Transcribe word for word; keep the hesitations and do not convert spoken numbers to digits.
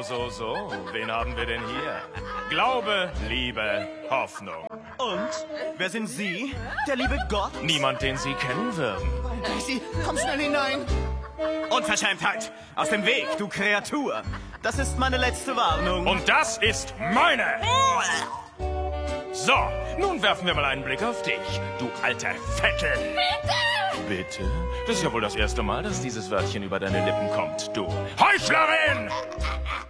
so, so. Wen haben wir denn hier? Glaube, Liebe, Hoffnung. Und? Wer sind Sie? Der liebe Gott? Niemand, den Sie kennen würden. Sie, komm schnell hinein. Unverschämtheit! Aus dem Weg, du Kreatur! Das ist meine letzte Warnung. Und das ist meine! So, nun werfen wir mal einen Blick auf dich, du alter Vettel. Bitte! Bitte? Das ist ja wohl das erste Mal, dass dieses Wörtchen über deine Lippen kommt, du Heuchlerin!